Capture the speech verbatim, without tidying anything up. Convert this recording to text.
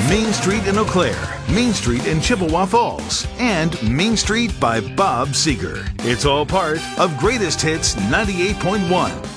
Main Street in Eau Claire, Main Street in Chippewa Falls, and Main Street by Bob Seeger. It's all part of Greatest Hits ninety-eight point one.